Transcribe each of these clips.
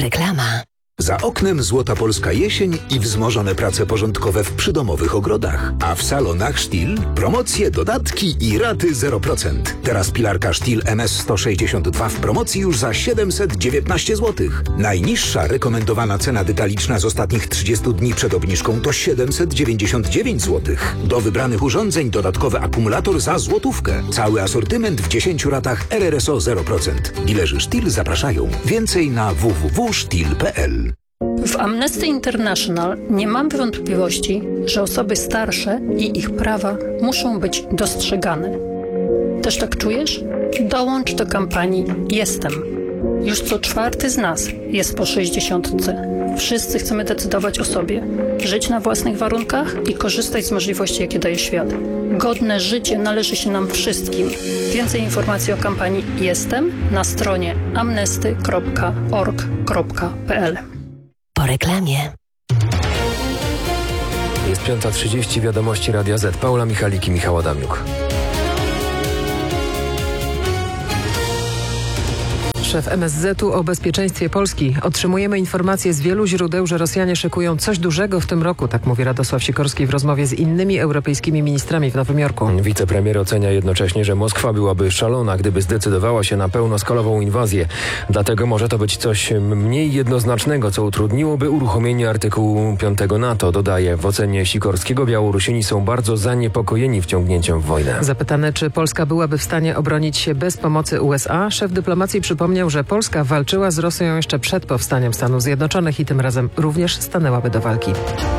Reklama. Za oknem złota polska jesień i wzmożone prace porządkowe w przydomowych ogrodach. A w salonach Stihl promocje, dodatki i raty 0%. Teraz pilarka Stihl MS162 w promocji już za 719 zł. Najniższa rekomendowana cena detaliczna z ostatnich 30 dni przed obniżką to 799 zł. Do wybranych urządzeń dodatkowy akumulator za złotówkę. Cały asortyment w 10 ratach RRSO 0%. Dilerzy Stihl zapraszają. Więcej na www.stihl.pl. W Amnesty International nie mam wątpliwości, że osoby starsze i ich prawa muszą być dostrzegane. Też tak czujesz? Dołącz do kampanii Jestem. Już co czwarty z nas jest po 60. Wszyscy chcemy decydować o sobie, żyć na własnych warunkach i korzystać z możliwości, jakie daje świat. Godne życie należy się nam wszystkim. Więcej informacji o kampanii Jestem na stronie amnesty.org.pl. Po reklamie. Jest 5:30, wiadomości Radia Z. Paula Michalik i Michał Adamiuk. Szef MSZ-u o bezpieczeństwie Polski. Otrzymujemy informacje z wielu źródeł, że Rosjanie szykują coś dużego w tym roku, tak mówi Radosław Sikorski w rozmowie z innymi europejskimi ministrami w Nowym Jorku. Wicepremier ocenia jednocześnie, że Moskwa byłaby szalona, gdyby zdecydowała się na pełnoskalową inwazję. Dlatego może to być coś mniej jednoznacznego, co utrudniłoby uruchomienie artykułu 5 NATO. Dodaje, w ocenie Sikorskiego Białorusini są bardzo zaniepokojeni wciągnięciem w wojnę. Zapytany, czy Polska byłaby w stanie obronić się bez pomocy USA, szef dyplomacji przypomniał, że Polska walczyła z Rosją jeszcze przed powstaniem Stanów Zjednoczonych i tym razem również stanęłaby do walki.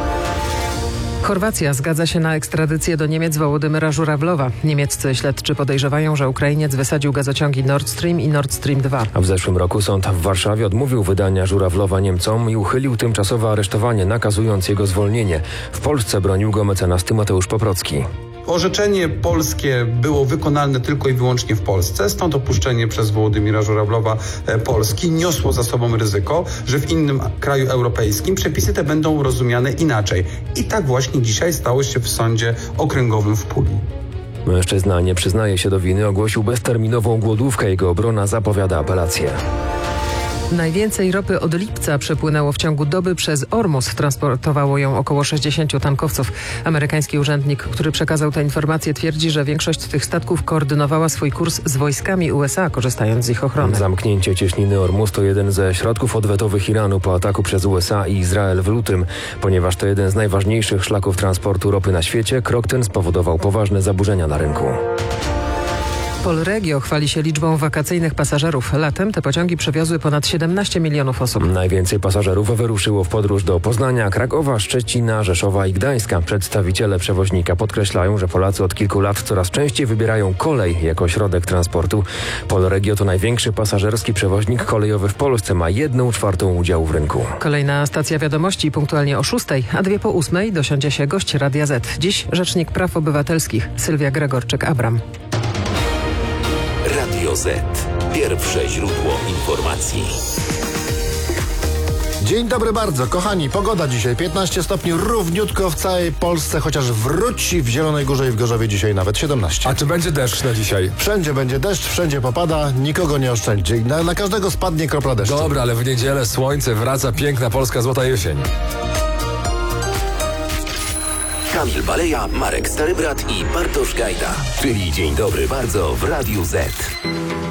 Chorwacja zgadza się na ekstradycję do Niemiec Wołodymyra Żurawlowa. Niemieccy śledczy podejrzewają, że Ukrainiec wysadził gazociągi Nord Stream i Nord Stream 2. A w zeszłym roku sąd w Warszawie odmówił wydania Żurawlowa Niemcom i uchylił tymczasowe aresztowanie, nakazując jego zwolnienie. W Polsce bronił go mecenas Tymoteusz Poprocki. Orzeczenie polskie było wykonalne tylko i wyłącznie w Polsce, stąd opuszczenie przez Wołodymyra Żurawlowa Polski niosło za sobą ryzyko, że w innym kraju europejskim przepisy te będą rozumiane inaczej. I tak właśnie dzisiaj stało się w sądzie okręgowym w Puli. Mężczyzna nie przyznaje się do winy, ogłosił bezterminową głodówkę. Jego obrona zapowiada apelację. Najwięcej ropy od lipca przepłynęło w ciągu doby przez Ormus. Transportowało ją około 60 tankowców. Amerykański urzędnik, który przekazał tę informację, twierdzi, że większość tych statków koordynowała swój kurs z wojskami USA, korzystając z ich ochrony. Zamknięcie cieśniny Ormus to jeden ze środków odwetowych Iranu po ataku przez USA i Izrael w lutym. Ponieważ to jeden z najważniejszych szlaków transportu ropy na świecie, krok ten spowodował poważne zaburzenia na rynku. Polregio chwali się liczbą wakacyjnych pasażerów. Latem te pociągi przewiozły ponad 17 milionów osób. Najwięcej pasażerów wyruszyło w podróż do Poznania, Krakowa, Szczecina, Rzeszowa i Gdańska. Przedstawiciele przewoźnika podkreślają, że Polacy od kilku lat coraz częściej wybierają kolej jako środek transportu. Polregio to największy pasażerski przewoźnik kolejowy w Polsce. Ma 1/4 udziału w rynku. Kolejna stacja wiadomości punktualnie o 6:00, a 7:02 dosiądzie się gość Radia Z. Dziś Rzecznik Praw Obywatelskich Sylwia Gregorczyk-Abram. Radio Z. Pierwsze źródło informacji. Dzień dobry bardzo, kochani. Pogoda dzisiaj 15 stopni, równiutko w całej Polsce, chociaż wróci w Zielonej Górze i w Gorzowie dzisiaj nawet 17. A czy będzie deszcz na dzisiaj? Wszędzie będzie deszcz, wszędzie popada, nikogo nie oszczędzi. Na każdego spadnie kropla deszczu. Dobra, ale w niedzielę słońce, wraca piękna polska złota jesień. Kamil Baleja, Marek Starybrat i Bartosz Gajda. Czyli Dzień dobry bardzo w Radiu Z.